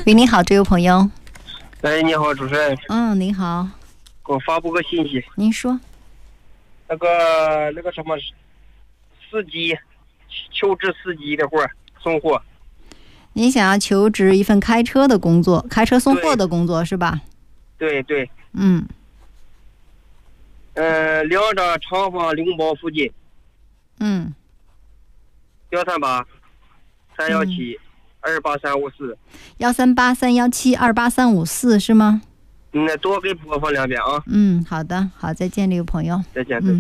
喂，你好，这位朋友。 哎，你好，主持人。 您好。 给我发布个信息。 您说。 那个什么，司机，求职司机的活，送货。 你想要求职一份开车的工作，开车送货的工作是吧？ 对对。两张长方灵宝附近。138-317-28354。 138-317-28354是吗？ 多给播放两遍啊。 好的，好，再见，这位朋友。 再见。